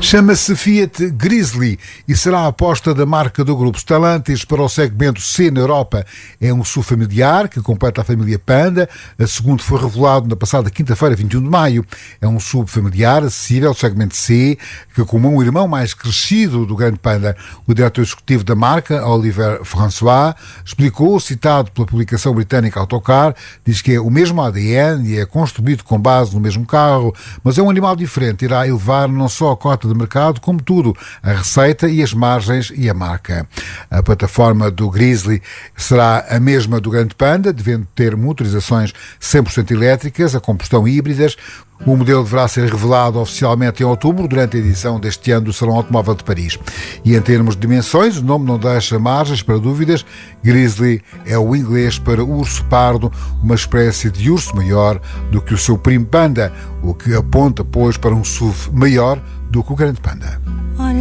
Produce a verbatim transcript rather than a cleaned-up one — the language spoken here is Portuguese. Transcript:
Chama-se Fiat Grizzly e será a aposta da marca do grupo Stellantis para o segmento C na Europa. É um S U V familiar que completa a família Panda. A segundo foi revelado na passada quinta-feira, vinte e um de maio. É um S U V familiar, acessível, segmento C, que como um irmão mais crescido do grande Panda. O diretor executivo da marca, Oliver François, explicou, citado pela publicação britânica Autocar, diz que é o mesmo A D N e é construído com base no mesmo carro, mas é um animal diferente. Irá elevar não só a cota de mercado, como tudo, a receita e as margens e a marca. A plataforma do Grizzly será a mesma do grande Panda, devendo ter motorizações cem por cento elétricas, a combustão e híbridas. O modelo deverá ser revelado oficialmente em outubro, durante a edição deste ano do Salão Automóvel de Paris. E em termos de dimensões, o nome não deixa margens para dúvidas. Grizzly é o inglês para urso pardo, uma espécie de urso maior do que o seu primo Panda, o que aponta, pois, para um S U V maior do que o grande Panda.